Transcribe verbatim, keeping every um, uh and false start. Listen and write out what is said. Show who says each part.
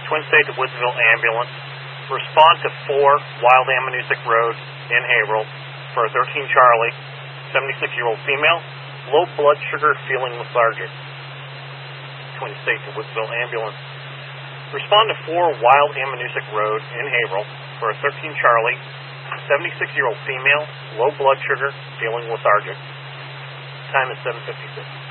Speaker 1: Twin State to Woodsville ambulance. Respond to four Wild Amanuensick Road in Haverhill for a thirteen Charlie, seventy-six-year-old female, low blood sugar, feeling lethargic. Twin State to Woodsville ambulance. Respond to four Wild Amanuensick Road in Haverhill for a thirteen Charlie, seventy-six-year-old female, low blood sugar, feeling lethargic. Time is seven fifty-six.